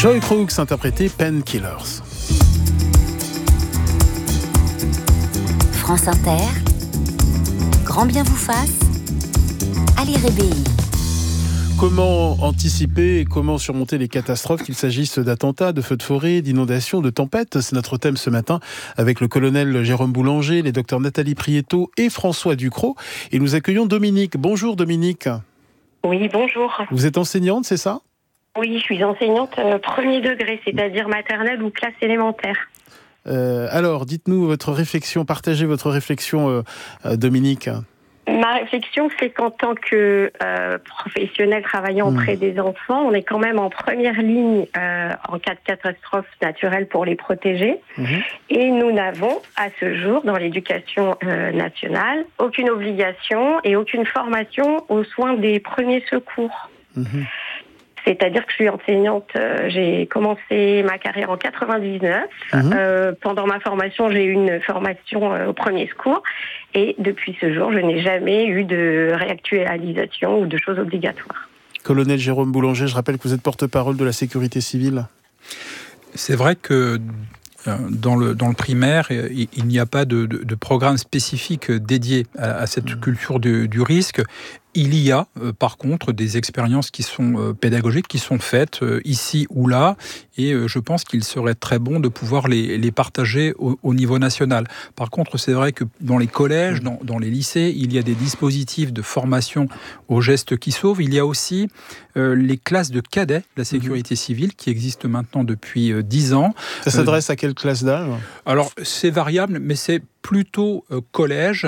Joy Crooks interprétait Painkillers. France Inter, grand bien vous fasse, Ali Rébéi. Comment anticiper et comment surmonter les catastrophes, qu'il s'agisse d'attentats, de feux de forêt, d'inondations, de tempêtes? C'est notre thème ce matin avec le colonel Jérôme Boulanger, les docteurs Nathalie Prieto et François Ducrot. Et nous accueillons Dominique. Bonjour Dominique. Oui, bonjour. Vous êtes enseignante, c'est ça? Oui, je suis enseignante premier degré, c'est-à-dire maternelle ou classe élémentaire. Alors, dites-nous votre réflexion, partagez votre réflexion, Dominique. Ma réflexion, c'est qu'en tant que professionnel travaillant auprès des enfants, on est quand même en première ligne en cas de catastrophe naturelle pour les protéger. Et nous n'avons, à ce jour, dans l'éducation nationale, aucune obligation et aucune formation aux soins des premiers secours. C'est-à-dire que je suis enseignante, j'ai commencé ma carrière en 99. Pendant ma formation, j'ai eu une formation au premier secours. Et depuis ce jour, je n'ai jamais eu de réactualisation ou de choses obligatoires. Colonel Jérôme Boulanger, je rappelle que vous êtes porte-parole de la sécurité civile. C'est vrai que dans le primaire, il n'y a pas de programme spécifique dédié à cette culture du risque. Il y a, par contre, des expériences qui sont pédagogiques, qui sont faites ici ou là, et je pense qu'il serait très bon de pouvoir les partager au niveau national. Par contre, c'est vrai que dans les collèges, dans les lycées, il y a des dispositifs de formation aux gestes qui sauvent. Il y a aussi les classes de cadets de la sécurité civile qui existent maintenant depuis 10 ans. Ça s'adresse à quelle classe d'âge ? Alors, c'est variable, mais c'est plutôt collège.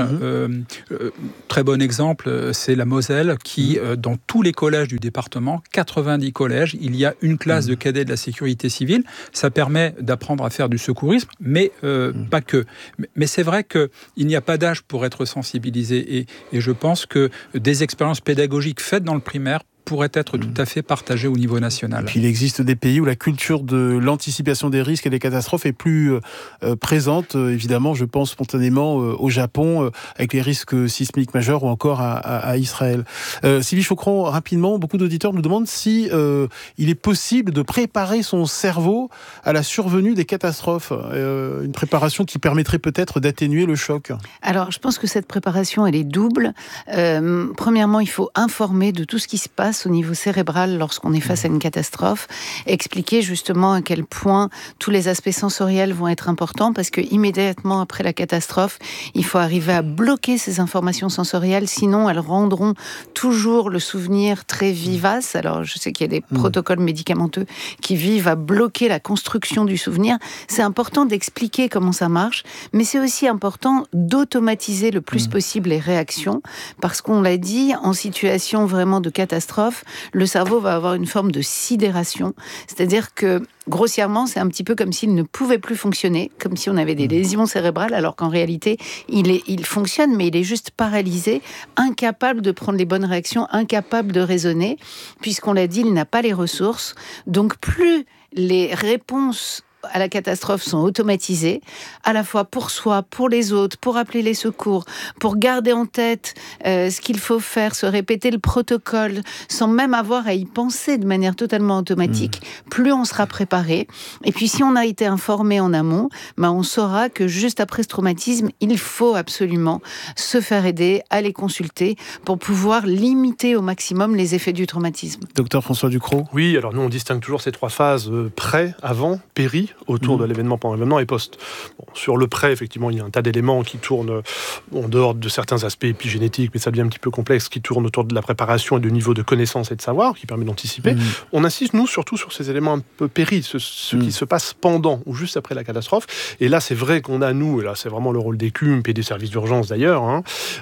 Très bon exemple, c'est la Moselle qui, dans tous les collèges du département, 90 collèges, il y a une classe de cadets de la sécurité civile. Ça permet d'apprendre à faire du secourisme, mais pas que. Mais c'est vrai qu'il n'y a pas d'âge pour être sensibilisé. Et je pense que des expériences pédagogiques faites dans le primaire pourrait être tout à fait partagé au niveau national. Et puis il existe des pays où la culture de l'anticipation des risques et des catastrophes est plus présente. Évidemment, je pense spontanément au Japon, avec les risques sismiques majeurs, ou encore à Israël. Sylvie Chaucron, rapidement, beaucoup d'auditeurs nous demandent si il est possible de préparer son cerveau à la survenue des catastrophes. Une préparation qui permettrait peut-être d'atténuer le choc. Alors, je pense que cette préparation, elle est double. Premièrement, il faut informer de tout ce qui se passe au niveau cérébral lorsqu'on est face à une catastrophe, expliquer justement à quel point tous les aspects sensoriels vont être importants, parce que immédiatement après la catastrophe, il faut arriver à bloquer ces informations sensorielles, sinon elles rendront toujours le souvenir très vivace. Alors je sais qu'il y a des protocoles médicamenteux qui vivent à bloquer la construction du souvenir. C'est important d'expliquer comment ça marche, mais c'est aussi important d'automatiser le plus possible les réactions, parce qu'on l'a dit, en situation vraiment de catastrophe, le cerveau va avoir une forme de sidération, c'est-à-dire que grossièrement, c'est un petit peu comme s'il ne pouvait plus fonctionner, comme si on avait des lésions cérébrales, alors qu'en réalité, il fonctionne, mais il est juste paralysé, incapable de prendre les bonnes réactions, incapable de raisonner, puisqu'on l'a dit, il n'a pas les ressources. Donc plus les réponses à la catastrophe sont automatisées, à la fois pour soi, pour les autres, pour appeler les secours, pour garder en tête ce qu'il faut faire, se répéter le protocole, sans même avoir à y penser de manière totalement automatique, plus on sera préparé. Et puis si on a été informé en amont, on saura que juste après ce traumatisme, il faut absolument se faire aider, aller consulter, pour pouvoir limiter au maximum les effets du traumatisme. Docteur François Ducrot. Oui, alors nous on distingue toujours ces 3 phases, pré, avant, péri, autour de l'événement, pendant l'événement et post. Bon, sur le pré, effectivement, il y a un tas d'éléments qui tournent en dehors de certains aspects épigénétiques, mais ça devient un petit peu complexe, qui tournent autour de la préparation et du niveau de connaissance et de savoir, qui permet d'anticiper. On insiste, nous, surtout sur ces éléments un peu péris, ce qui se passe pendant ou juste après la catastrophe. Et là, c'est vrai qu'on a, nous, et là, c'est vraiment le rôle des CUMP et des services d'urgence d'ailleurs,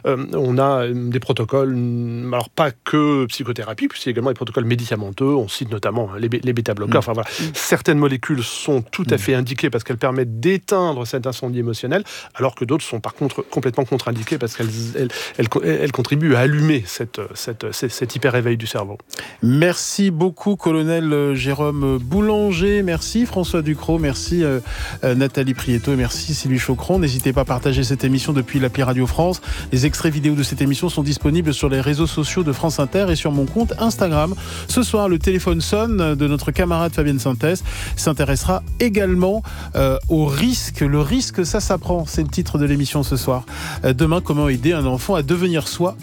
on a des protocoles, alors pas que psychothérapie, puisqu'il y a également des protocoles médicamenteux, on cite notamment les bêta-bloqueurs, enfin voilà. Certaines molécules sont tout tout à fait indiquées parce qu'elles permettent d'éteindre cet incendie émotionnel, alors que d'autres sont par contre complètement contre-indiquées parce qu'elles contribuent à allumer cet hyper-éveil du cerveau. Merci beaucoup, colonel Jérôme Boulanger. Merci François Ducrot. Merci Nathalie Prieto. Et merci Sylvie Chaucron. N'hésitez pas à partager cette émission depuis l'appli Radio France. Les extraits vidéo de cette émission sont disponibles sur les réseaux sociaux de France Inter et sur mon compte Instagram. Ce soir, le téléphone sonne de notre camarade Fabienne Sintès. S'intéressera également au risque. Le risque, ça s'apprend. C'est le titre de l'émission ce soir. Demain, comment aider un enfant à devenir soi.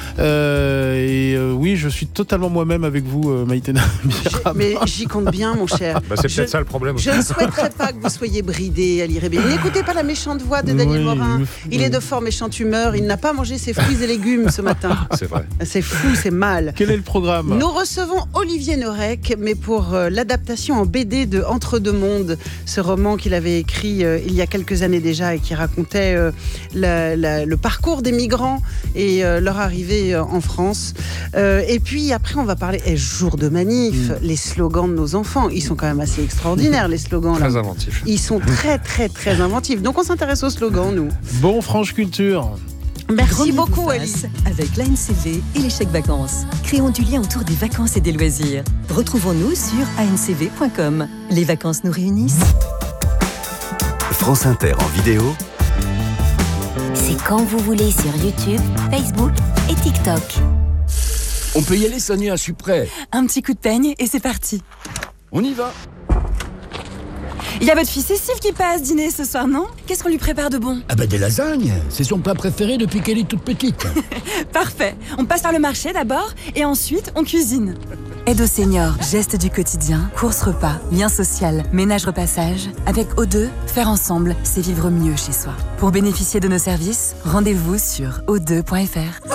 Oui, je suis totalement moi-même avec vous, Maïtena. Mais j'y compte bien, mon cher. C'est peut-être ça le problème. Je ne souhaiterais pas que vous soyez bridé, Ali Rébé. N'écoutez pas la méchante voix de Daniel Morin. Il est de fort méchante humeur. Il n'a pas mangé ses fruits et légumes ce matin. C'est vrai. C'est fou, c'est mal. Quel est le programme ? Nous recevons Olivier Norek, mais pour l'adaptation en BD de Entre deux mondes, ce roman qu'il avait écrit il y a quelques années déjà et qui racontait le parcours des migrants et leur arrivée en France. Et puis après, on va parler jour de manif, les slogans de nos enfants. Ils sont quand même assez extraordinaires, les slogans. Très inventifs. Ils sont très, très, très inventifs. Donc on s'intéresse aux slogans, nous. Bon, Franche Culture. Merci beaucoup, Alice. Avec l'ANCV et les chèques vacances. Créons du lien autour des vacances et des loisirs. Retrouvons-nous sur ancv.com. Les vacances nous réunissent. France Inter en vidéo. C'est quand vous voulez sur YouTube, Facebook et TikTok. On peut y aller, Sonia, je suis prêt. Un petit coup de peigne et c'est parti. On y va. Il y a votre fille Cécile qui passe dîner ce soir, non ? Qu'est-ce qu'on lui prépare de bon ? Ah bah des lasagnes, c'est son plat préféré depuis qu'elle est toute petite. Parfait. On passe par le marché d'abord et ensuite on cuisine. Aide aux seniors, gestes du quotidien, courses repas, lien social, ménage repassage. Avec O2, faire ensemble, c'est vivre mieux chez soi. Pour bénéficier de nos services, rendez-vous sur o2.fr.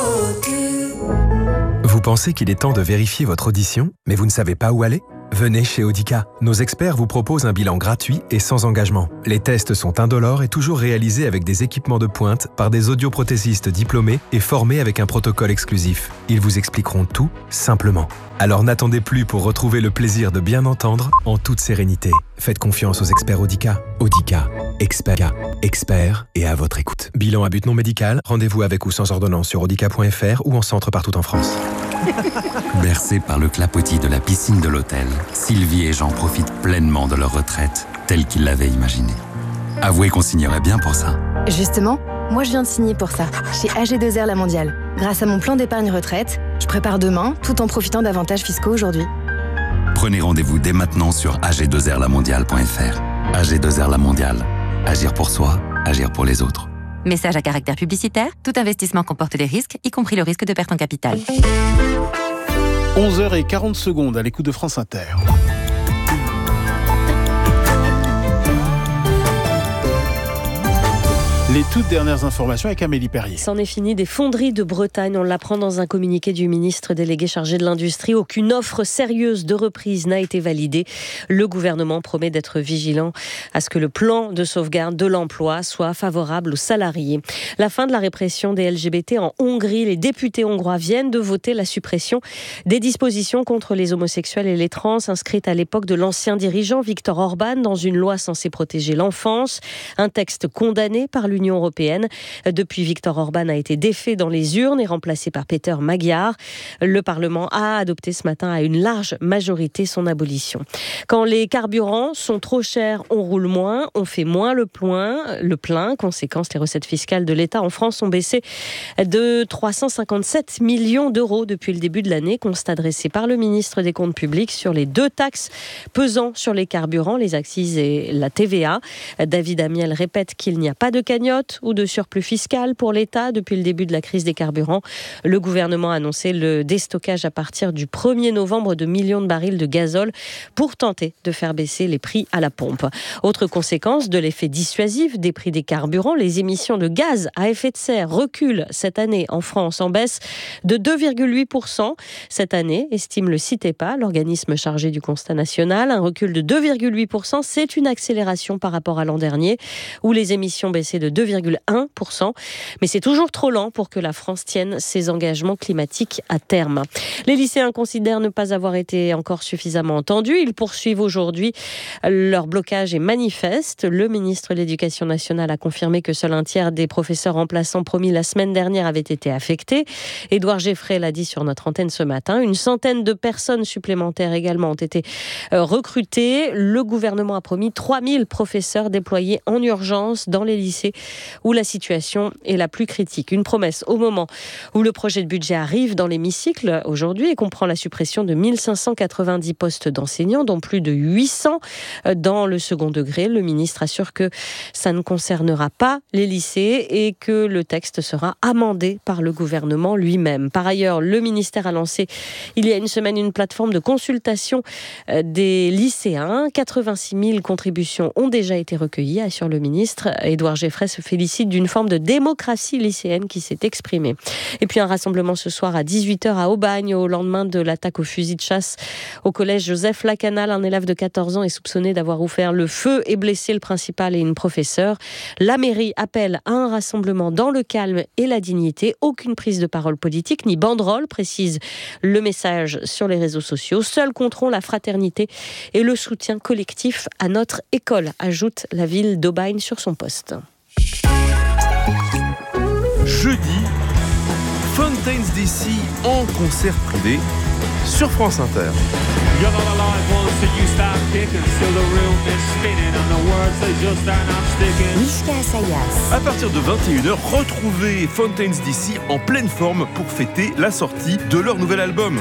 Vous pensez qu'il est temps de vérifier votre audition, mais vous ne savez pas où aller ? Venez chez Audica. Nos experts vous proposent un bilan gratuit et sans engagement. Les tests sont indolores et toujours réalisés avec des équipements de pointe par des audioprothésistes diplômés et formés avec un protocole exclusif. Ils vous expliqueront tout simplement. Alors n'attendez plus pour retrouver le plaisir de bien entendre en toute sérénité. Faites confiance aux experts Audica. Audica. Experts et à votre écoute. Bilan à but non médical. Rendez-vous avec ou sans ordonnance sur audica.fr ou en centre partout en France. Bercés par le clapotis de la piscine de l'hôtel, Sylvie et Jean profitent pleinement de leur retraite, telle qu'ils l'avaient imaginée. Avouez qu'on signerait bien pour ça. Justement, moi je viens de signer pour ça, chez AG2R La Mondiale. Grâce à mon plan d'épargne retraite, je prépare demain, tout en profitant d'avantages fiscaux aujourd'hui. Prenez rendez-vous dès maintenant sur ag2rlamondiale.fr. AG2R La Mondiale. Agir pour soi, agir pour les autres. Message à caractère publicitaire, tout investissement comporte des risques, y compris le risque de perte en capital. 11h40 à l'écoute de France Inter. Les toutes dernières informations avec Amélie Perrier. C'en est fini des fonderies de Bretagne. On l'apprend dans un communiqué du ministre délégué chargé de l'industrie. Aucune offre sérieuse de reprise n'a été validée. Le gouvernement promet d'être vigilant à ce que le plan de sauvegarde de l'emploi soit favorable aux salariés. La fin de la répression des LGBT en Hongrie. Les députés hongrois viennent de voter la suppression des dispositions contre les homosexuels et les trans inscrites à l'époque de l'ancien dirigeant Viktor Orban dans une loi censée protéger l'enfance. Un texte condamné par l'Union européenne. Depuis, Viktor Orban a été défait dans les urnes et remplacé par Péter Magyar. Le Parlement a adopté ce matin à une large majorité son abolition. Quand les carburants sont trop chers, on roule moins, on fait moins le plein. Conséquence, les recettes fiscales de l'État en France ont baissé de 357 millions d'euros depuis le début de l'année. Constat dressé par le ministre des Comptes publics sur les deux taxes pesant sur les carburants, les accises et la TVA. David Amiel répète qu'il n'y a pas de cagnotte ou de surplus fiscal pour l'État depuis le début de la crise des carburants. Le gouvernement a annoncé le déstockage à partir du 1er novembre de millions de barils de gazole pour tenter de faire baisser les prix à la pompe. Autre conséquence de l'effet dissuasif des prix des carburants, les émissions de gaz à effet de serre reculent cette année en France en baisse de 2,8% cette année, estime le CITEPA, l'organisme chargé du constat national. Un recul de 2,8%, c'est une accélération par rapport à l'an dernier où les émissions baissaient de 2,1%. Mais c'est toujours trop lent pour que la France tienne ses engagements climatiques à terme. Les lycéens considèrent ne pas avoir été encore suffisamment entendus. Ils poursuivent aujourd'hui leur blocage et manifestent. Le ministre de l'Éducation nationale a confirmé que seul un tiers des professeurs remplaçants promis la semaine dernière avaient été affectés. Édouard Geffray l'a dit sur notre antenne ce matin. Une centaine de personnes supplémentaires également ont été recrutées. Le gouvernement a promis 3000 professeurs déployés en urgence dans les lycées où la situation est la plus critique. Une promesse au moment où le projet de budget arrive dans l'hémicycle aujourd'hui et comprend la suppression de 1590 postes d'enseignants, dont plus de 800 dans le second degré. Le ministre assure que ça ne concernera pas les lycées et que le texte sera amendé par le gouvernement lui-même. Par ailleurs, le ministère a lancé il y a une semaine une plateforme de consultation des lycéens. 86 000 contributions ont déjà été recueillies, assure le ministre. Édouard Geffray se félicite d'une forme de démocratie lycéenne qui s'est exprimée. Et puis un rassemblement ce soir à 18h à Aubagne, au lendemain de l'attaque au fusil de chasse au collège Joseph Lacanal. Un élève de 14 ans est soupçonné d'avoir ouvert le feu et blessé le principal et une professeure. La mairie appelle à un rassemblement dans le calme et la dignité. Aucune prise de parole politique ni banderole, précise le message sur les réseaux sociaux. Seuls compteront la fraternité et le soutien collectif à notre école, ajoute la ville d'Aubagne sur son post. Jeudi, Fountains DC en concert privé sur France Inter. Mishka Assayas. À partir de 21h, retrouvez Fountains DC en pleine forme pour fêter la sortie de leur nouvel album.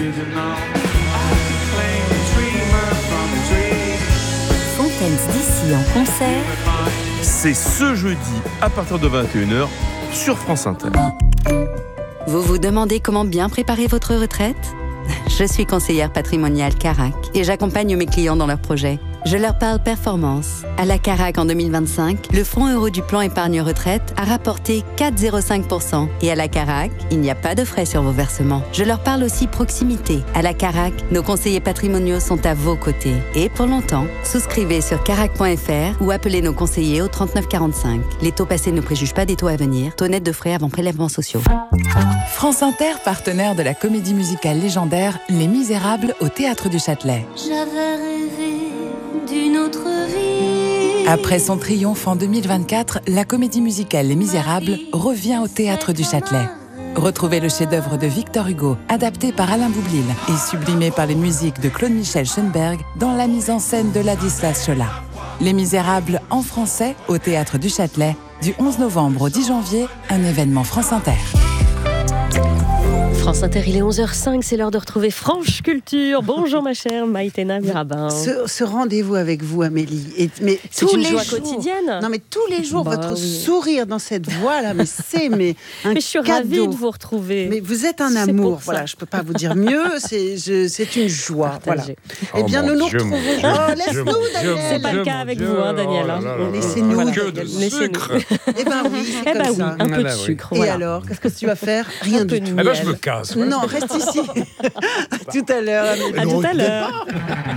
Fountains DC en concert. C'est ce jeudi à partir de 21h sur France Inter. Vous vous demandez comment bien préparer votre retraite ? Je suis conseillère patrimoniale Carac et j'accompagne mes clients dans leurs projets. Je leur parle performance. À la Carac en 2025, le fonds euro du plan épargne retraite a rapporté 4,05%. Et à la Carac, il n'y a pas de frais sur vos versements. Je leur parle aussi proximité. À la Carac, nos conseillers patrimoniaux sont à vos côtés. Et pour longtemps, souscrivez sur carac.fr ou appelez nos conseillers au 3945. Les taux passés ne préjugent pas des taux à venir. Taux net de frais avant prélèvements sociaux. France Inter, partenaire de la comédie musicale légendaire Les Misérables au Théâtre du Châtelet. J'avais rêvé d'une autre vie. Après son triomphe en 2024, la comédie musicale Les Misérables revient au Théâtre du Châtelet. Retrouvez le chef-d'œuvre de Victor Hugo, adapté par Alain Boublil et sublimé par les musiques de Claude-Michel Schoenberg dans la mise en scène de Ladislas Chola. Les Misérables en français au Théâtre du Châtelet, du 11 novembre au 10 janvier, un événement France Inter. France Inter, il est 11h05, c'est l'heure de retrouver Franche Culture. Bonjour ma chère Maïtena Mirabin. Ce rendez-vous avec vous, Amélie, mais c'est une joie quotidienne. Non mais tous les jours, votre sourire dans cette voix-là, mais c'est un mais je suis cadeau. ravie de vous retrouver. Mais vous êtes un amour, voilà, je peux pas vous dire mieux, c'est une joie. Voilà. Oh eh bien, nous nous retrouvons. Laisse-nous, Daniel. C'est pas le cas avec vous, Daniel. Laissez-nous. Que de sucre. Eh ben oui, c'est comme ça. Un peu de sucre. Et alors, qu'est-ce que tu vas faire ? Rien du tout. Eh ben, je me casse. Non, reste ici. À tout à l'heure, Amélie. À tout à l'heure.